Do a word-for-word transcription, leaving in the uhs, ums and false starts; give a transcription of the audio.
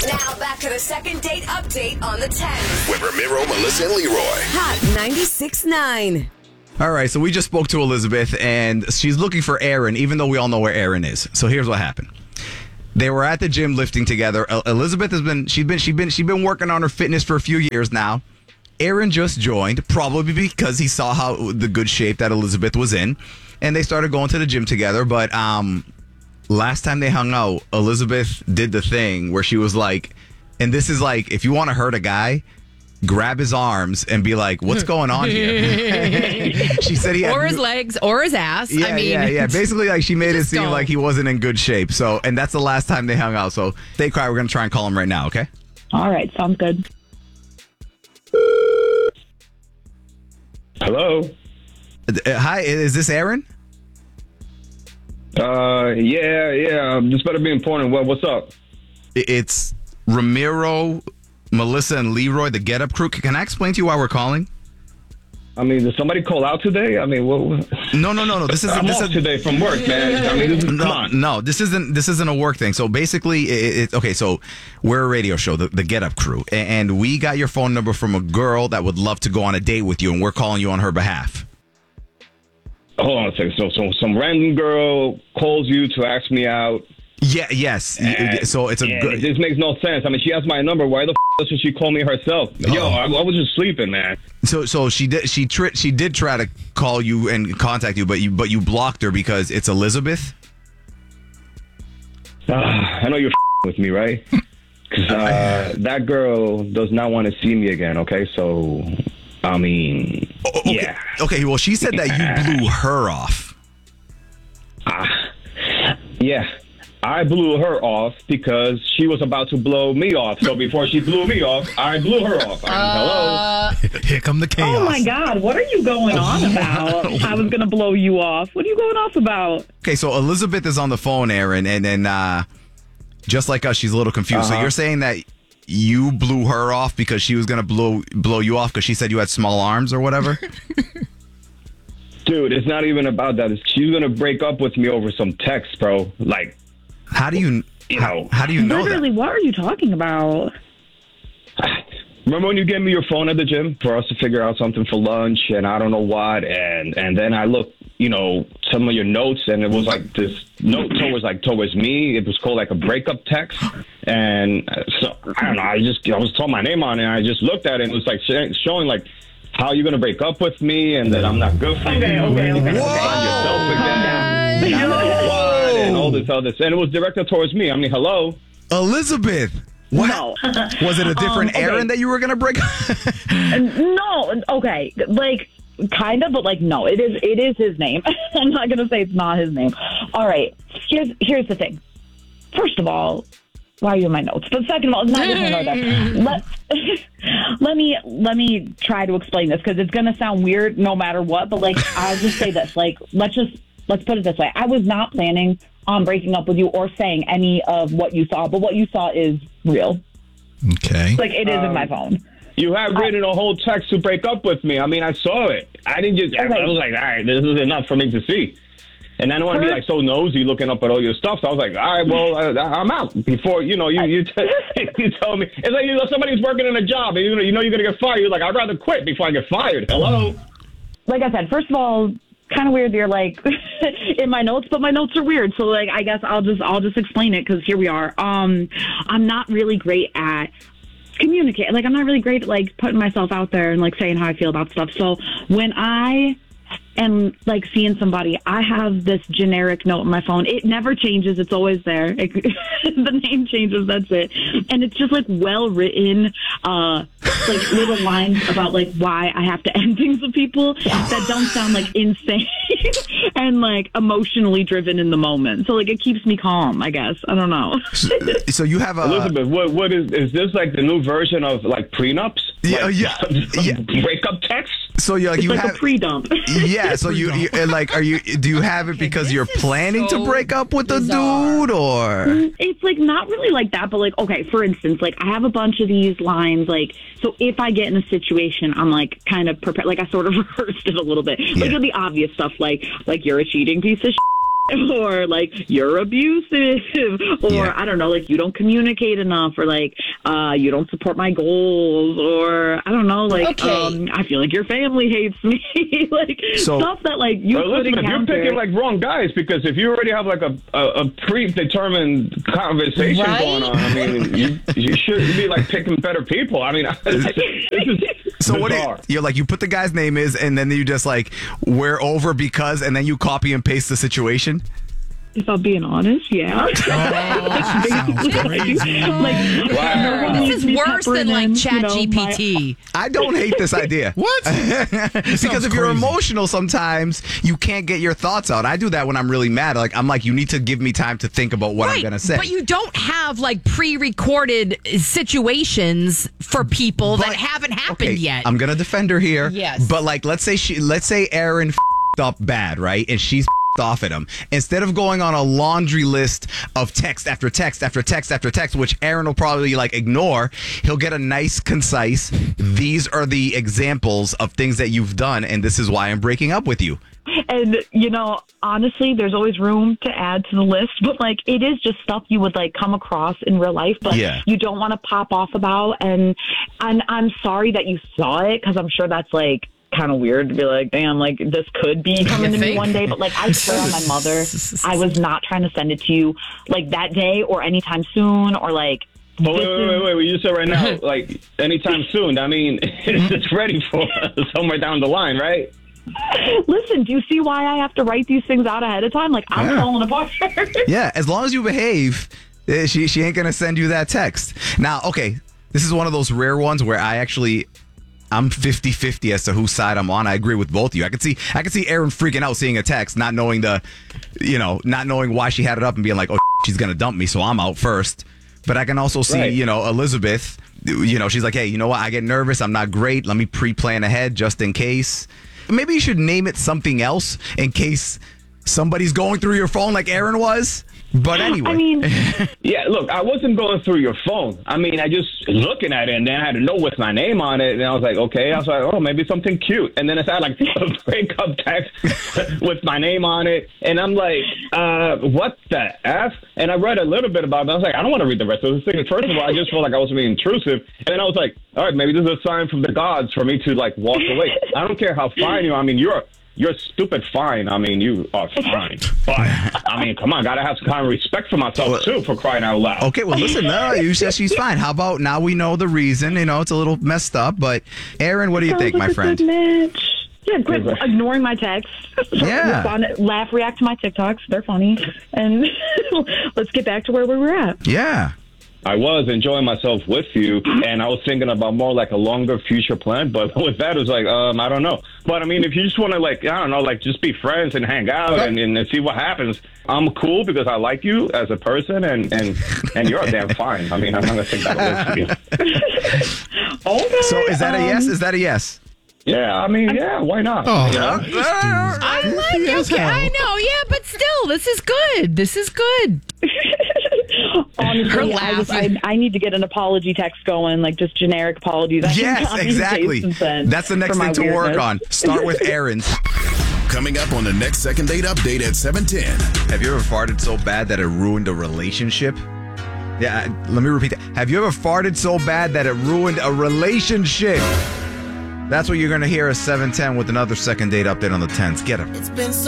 Now back to the second date update on the ten. With Ramiro, Melissa, and Leroy. Hot ninety-six point nine. All right, so we just spoke to Elizabeth, and she's looking for Aaron, even though we all know where Aaron is. So here's what happened. They were at the gym lifting together. El- Elizabeth has been she's been she's been she's been working on her fitness for a few years now. Aaron just joined, probably because he saw how the good shape that Elizabeth was in, and they started going to the gym together. But um, last time they hung out, Elizabeth did the thing where she was like, and this is like, if you want to hurt a guy, grab his arms and be like, what's going on here? She said he had or his no- legs or his ass. Yeah, I mean, yeah, yeah. Basically, like she made it just seem don't. like he wasn't in good shape. So, and that's the last time they hung out. So, stay quiet. We're gonna try and call him right now. Okay. All right, sounds good. Hello. Uh, hi, is this Aaron? Uh, yeah, yeah. This better be important. What, what's up? I- It's Ramiro, Melissa, and Leroy, the Get Up crew. Can I explain to you why we're calling? I mean, did somebody call out today? I mean, what? what- No, no, no, no. This isn't. I'm This off is today from work, man. I mean, this is, come No, on. no, this isn't. This isn't a work thing. So basically, it, it, okay. So we're a radio show, the, the Get Up Crew, a- and we got your phone number from a girl that would love to go on a date with you, and we're calling you on her behalf. Hold on a second. So, so some random girl calls you to ask me out. Yeah. Yes. And- So it's a and good. This makes no sense. I mean, she has my number. Why the f- doesn't she call me herself? Yo, Oh. I, I was just sleeping, man. So, so she did. She tri- She did try to call you and contact you, but you, but you blocked her because it's Elizabeth. Uh, I know you're f- with me, right? Because uh, that girl does not want to see me again. Okay, so I mean, O- okay. yeah. Okay. Well, she said that you blew her off. Ah, yeah. I blew her off because she was about to blow me off. So before she blew me off, I blew her off. I mean, hello. Here come the chaos. Oh my God, what are you going on about? I was gonna blow you off. What are you going off about? Okay. So Elizabeth is on the phone, Aaron, and then uh, just like us, she's a little confused. So Uh-huh. you're saying that you blew her off because she was gonna blow blow you off because she said you had small arms or whatever. Dude, it's not even about that. It's, she's going to break up with me over some text, bro. Like, How do you? You how, know. how do you know Literally, that? what are you talking about? remember when you gave me your phone at the gym for us to figure out something for lunch and I don't know what? And and then I looked, you know, some of your notes and it was like this note towards like towards me. It was called like a breakup text. And uh, so, I don't know. I just, I was told my name on it and I just looked at it and it was like sh- showing like, how are you going to break up with me and that I'm not good for Okay, you? okay, and you're okay. gonna find yourself again. And I don't know what, and all this other. And it was directed towards me. I mean, hello. Elizabeth. What? No. Was it a different Um, okay. Aaron that you were gonna break? No, okay, like kind of, but like no, it is it is his name. I'm not gonna say it's not his name. All right, here's here's the thing. First of all, why are you in my notes? But second of all, it's not just my notes. Let let me let me try to explain this because it's gonna sound weird no matter what. But like, I'll just say this. Like, let's just let's put it this way. I was not planning on breaking up with you or saying any of what you saw, but what you saw is real. Okay. Like it is in Um, my phone. You have written a whole text to break up with me. I mean, I saw it. I didn't just. I Okay. was like, all right, this is enough for me to see. And I don't want to be like so nosy looking up at all your stuff. So I was like, all right, well, I, I'm out before you know you you, t- you tell me. It's like you know somebody's working in a job and you know you know you're gonna get fired. You're like, I'd rather quit before I get fired. Hello. Like I said, first of all, kind of weird. You're like in my notes, but my notes are weird. So like, I guess I'll just I'll just explain it because here we are. Um, I'm not really great at communicate. Like I'm not really great at like putting myself out there and like saying how I feel about stuff. So when I am like seeing somebody, I have this generic note on my phone. It never changes. It's always there. It, the name changes. That's it. And it's just like well written, uh, like little lines about like why I have to end things with people that don't sound like insane and like emotionally driven in the moment. So like it keeps me calm, I guess. I don't know. So you have a Elizabeth, what what is is this like the new version of like prenups? Yeah, Like, yeah, yeah. breakup text. So you like It's you like have a pre-dump. yeah. So you, you uh, like are you do you have it because you're this is planning so to break up with the bizarre. dude or? It's like not really like that, but like, okay, for instance, like I have a bunch of these lines, like, so if I get in a situation, I'm like kind of prepared, like I sort of rehearsed it a little bit. Like Yeah. the obvious stuff, like, like you're a cheating piece of shit. or like you're abusive, or Yeah. I don't know, like you don't communicate enough, or like uh, you don't support my goals, or I don't know, like Okay. um, I feel like your family hates me, like So- stuff that like you Well, could listen, if you're encounter. picking like wrong guys, because if you already have like a, a, a predetermined conversation Right? going on, I mean, you, you should be like picking better people. I mean, this is So what do you, bizarre. you're like, you put the guy's name is, and then you just like, we're over because, and then you copy and paste the situation? If I'm being honest, yeah. Sounds crazy. like, Wow. no one This needs is me worse peppering than like in, Chat you know, G P my- T. I don't hate this idea. What? Because sounds if you're crazy. emotional sometimes, you can't get your thoughts out. I do that when I'm really mad. Like, I'm like, you need to give me time to think about what I'm going to say. But you don't have like pre-recorded situations for people that But- haven't happened Okay, yet. I'm gonna defend her here. Yes. But like, let's say she, let's say Aaron f***ed up bad, right? And she's f***ed off at him. Instead of going on a laundry list of text after text after text after text, which Aaron will probably like ignore, he'll get a nice, concise. These are the examples of things that you've done, and this is why I'm breaking up with you. And, you know, honestly, there's always room to add to the list, but like it is just stuff you would like come across in real life, but Yeah. you don't want to pop off about. And, and I'm sorry that you saw it, because I'm sure that's like kind of weird to be like, damn, like this could be coming You to me think? one day. But like, I swear on my mother, I was not trying to send it to you like that day or anytime soon, or like, Oh, wait, this wait, is- wait, wait, wait. You said right now, like anytime soon. I mean, it's just ready for somewhere down the line, right? listen, do you see why I have to write these things out ahead of time? Like, I'm Yeah. falling apart. Yeah, as long as you behave, eh, she she ain't gonna send you that text. Now, okay, this is one of those rare ones where I actually I'm fifty-fifty as to whose side I'm on. I agree with both of you. I could see I could see Aaron freaking out seeing a text, not knowing the you know, not knowing why she had it up and being like, "Oh, she's going to dump me, so I'm out first." But I can also see, Right. you know, Elizabeth, you know, she's like, "Hey, you know what? I get nervous. I'm not great. Let me pre-plan ahead just in case." Maybe you should name it something else in case somebody's going through your phone like Aaron was. But anyway. I mean, Yeah, look, I wasn't going through your phone. I mean, I just looking at it, and then I had to know with my name on it, and I was like, okay. I was like, oh, maybe something cute. And then it had like a breakup text with my name on it, and I'm like, uh, what the F? And I read a little bit about it. I was like, I don't want to read the rest of this thing. First of all, I just felt like I was being intrusive, and then I was like, all right, maybe this is a sign from the gods for me to like walk away. I don't care how fine you are. I mean, you're. You're stupid fine. I mean, you are fine. But, I mean, come on. Got to have some kind of respect for myself, too, for crying out loud. Okay, well, listen, no, you said she's fine. How about now we know the reason? You know, it's a little messed up, but Aaron, what do you sounds think, like my a friend? good match. Yeah, quit ignoring my texts. Yeah. Respond, laugh, react to my TikToks. They're funny. And let's get back to where we were at. Yeah. I was enjoying myself with you, and I was thinking about more like a longer future plan. But with that, it was like, um, I don't know. But I mean, if you just want to, like, I don't know, like, just be friends and hang out and, and, and see what happens, I'm cool because I like you as a person, and, and, and you're damn fine. I mean, I'm not going to take that away from you. Okay. So is that a yes? um, Is that a yes? Yeah, I mean, yeah, why not? Oh, You know? I like Creepy as okay. hell. I know, yeah, but still, this is good. This is good. Her Honestly, I, just, I, laughing. I need to get an apology text going, like just generic apologies. I can Yes, copy and exactly. paste and send That's the next for my thing to work weirdness. on. Start with Aaron's. Coming up on the next Second Date Update at seven ten. Have you ever farted so bad that it ruined a relationship? Yeah, let me repeat that. Have you ever farted so bad that it ruined a relationship? That's what you're going to hear at seven ten with another Second Date Update on the tens. Get it. It's been so